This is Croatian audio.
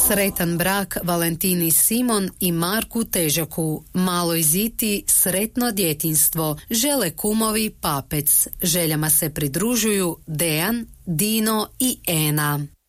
Sretan brak Valentini Simon i Marku Težaku. Maloj Ziti sretno djetinjstvo. Žele kumovi Papec. Željama se pridružuju Dejan, Dino i Ena.